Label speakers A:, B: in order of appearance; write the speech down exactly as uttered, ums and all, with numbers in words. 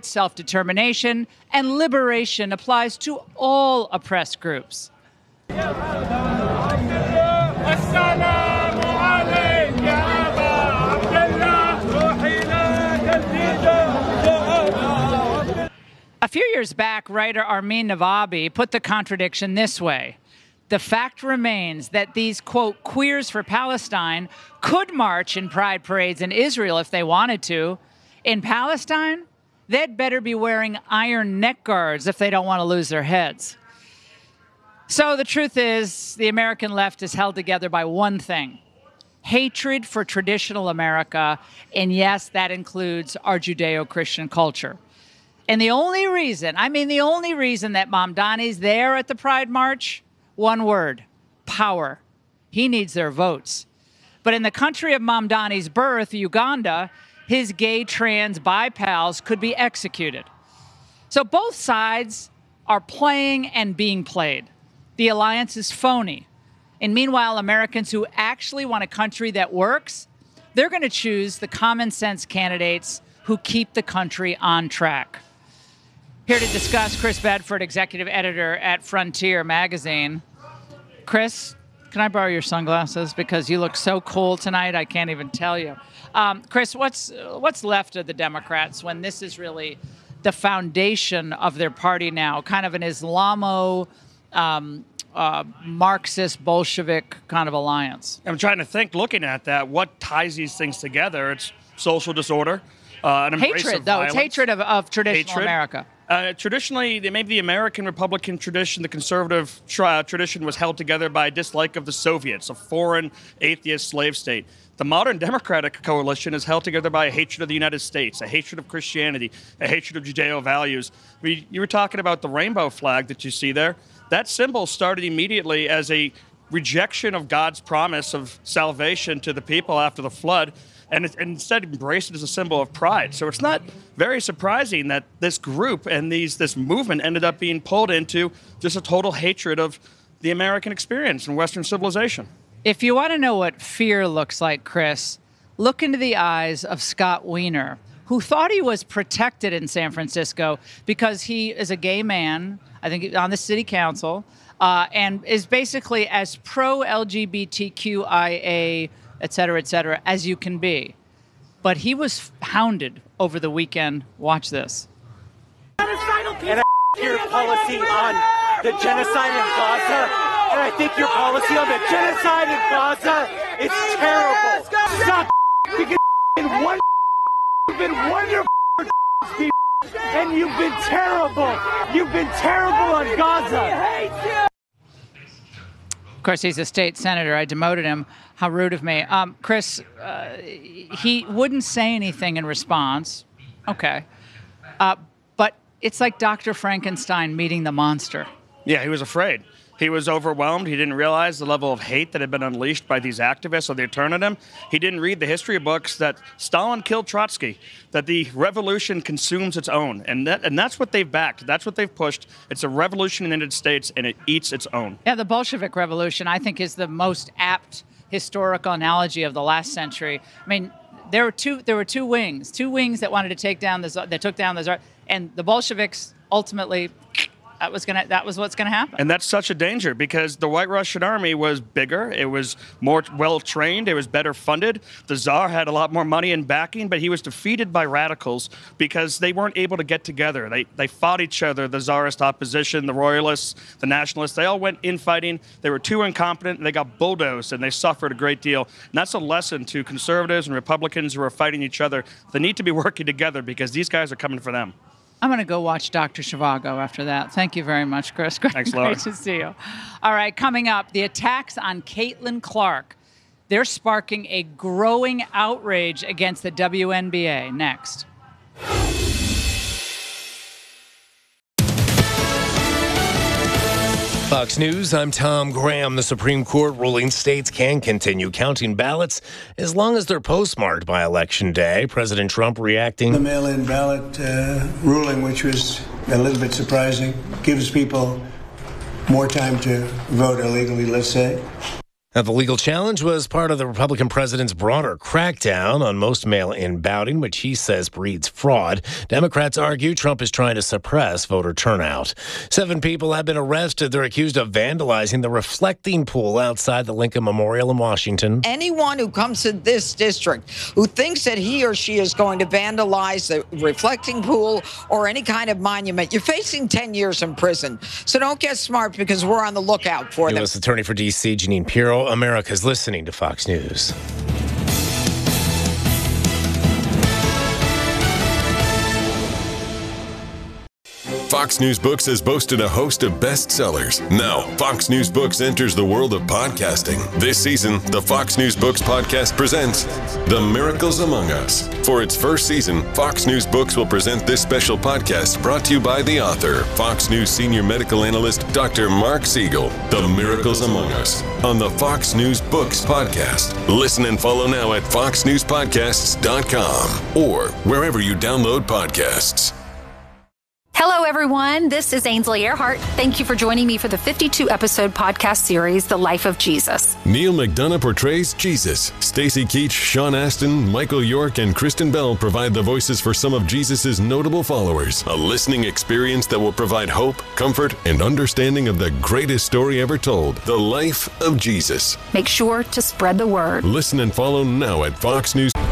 A: rights, self-determination, and liberation applies to all oppressed groups. A few years back, writer Armin Navabi put the contradiction this way. The fact remains that these, quote, queers for Palestine could march in pride parades in Israel if they wanted to. In Palestine, they'd better be wearing iron neck guards if they don't want to lose their heads. So the truth is, the American left is held together by one thing: hatred for traditional America, and yes, that includes our Judeo-Christian culture. And the only reason, I mean the only reason that Mamdani's there at the Pride March, one word: power. He needs their votes. But in the country of Mamdani's birth, Uganda, his gay, trans, bi pals could be executed. So both sides are playing and being played. The alliance is phony. And meanwhile, Americans who actually want a country that works, they're going to choose the common sense candidates who keep the country on track. Here to discuss, Chris Bedford, executive editor at Frontier Magazine. Chris, can I borrow your sunglasses? Because you look so cool tonight, I can't even tell you. Um, Chris, what's what's left of the Democrats when this is really the foundation of their party now, kind of an Islamo, um, uh, Marxist, Bolshevik kind of alliance?
B: I'm trying to think, looking at that, what ties these things together? It's social disorder, uh, an embrace
A: hatred,
B: of
A: though.
B: violence.
A: It's hatred of, of traditional
B: hatred.
A: America.
B: Uh, traditionally, maybe the American Republican tradition, the conservative tra- tradition was held together by a dislike of the Soviets, a foreign, atheist slave state. The modern Democratic coalition is held together by a hatred of the United States, a hatred of Christianity, a hatred of Judeo values. We, you were talking about the rainbow flag that you see there. That symbol started immediately as a rejection of God's promise of salvation to the people after the flood, and, it, and instead embraced it as a symbol of pride. So it's not very surprising that this group and these this movement ended up being pulled into just a total hatred of the American experience and Western civilization.
A: If you want to know what fear looks like, Chris, look into the eyes of Scott Wiener, who thought he was protected in San Francisco because he is a gay man, I think on the city council, uh, and is basically as pro-L G B T Q I A, et cetera, et cetera, as you can be. But he was hounded over the weekend. Watch this.
C: And I your policy on the genocide in Gaza. And I think your policy on the genocide in Gaza is terrible. Stop because in one you've been wonderful and you've been terrible. You've been terrible on Gaza.
A: Of course, he's a state senator. I demoted him. How rude of me. Um, Chris, uh, he wouldn't say anything in response. Okay. Uh, but it's like Doctor Frankenstein meeting the monster.
B: Yeah, he was afraid. He was overwhelmed. He didn't realize the level of hate that had been unleashed by these activists, so they turned on him. He didn't read the history books that Stalin killed Trotsky, that the revolution consumes its own. And that, and that's what they've backed. That's what they've pushed. It's a revolution in the United States, and it eats its own.
A: Yeah, the Bolshevik Revolution, I think, is the most apt historical analogy of the last century. I mean, there were two there were two wings, two wings that wanted to take down the Tsar, that took down the Tsar, and the Bolsheviks ultimately That was gonna. That was what's gonna happen.
B: And that's such a danger because the White Russian army was bigger. It was more well trained. It was better funded. The Tsar had a lot more money and backing, but he was defeated by radicals because they weren't able to get together. They they fought each other. The Tsarist opposition, the Royalists, the Nationalists. They all went infighting. They were too incompetent. And they got bulldozed, and they suffered a great deal. And that's a lesson to conservatives and Republicans who are fighting each other. They need to be working together because these guys are coming for them.
A: I'm going to go watch Doctor Zhivago after that. Thank you very much, Chris. Great,
B: Thanks, Laura.
A: Great to see you. All right, coming up, the attacks on Caitlin Clark. They're sparking a growing outrage against the W N B A. Next.
D: Fox News, I'm Tom Graham. The Supreme Court ruling states can continue counting ballots as long as they're postmarked by Election Day. President Trump reacting.
E: The mail-in ballot uh, ruling, which was a little bit surprising, gives people more time to vote illegally, let's say.
D: Now, the legal challenge was part of the Republican president's broader crackdown on most mail-in balloting, which he says breeds fraud. Democrats argue Trump is trying to suppress voter turnout. Seven people have been arrested. They're accused of vandalizing the reflecting pool outside the Lincoln Memorial in Washington.
F: Anyone who comes to this district who thinks that he or she is going to vandalize the reflecting pool or any kind of monument, you're facing ten years in prison. So don't get smart, because we're on the lookout for them.
D: U S Attorney for D C, Jeanine Pirro. America's listening to Fox News.
G: Fox News Books has boasted a host of bestsellers. Now, Fox News Books enters the world of podcasting. This season, the Fox News Books podcast presents The Miracles Among Us. For its first season, Fox News Books will present this special podcast brought to you by the author, Fox News senior medical analyst, Doctor Mark Siegel. The Miracles Among Us on the Fox News Books podcast. Listen and follow now at fox news podcasts dot com or wherever you download podcasts.
H: Hello, everyone. This is Ainsley Earhart. Thank you for joining me for the fifty-two episode podcast series, The Life of Jesus.
G: Neil McDonough portrays Jesus. Stacy Keach, Sean Astin, Michael York, and Kristen Bell provide the voices for some of Jesus' notable followers. A listening experience that will provide hope, comfort, and understanding of the greatest story ever told, The Life of Jesus.
H: Make sure to spread the word.
G: Listen and follow now at Fox News.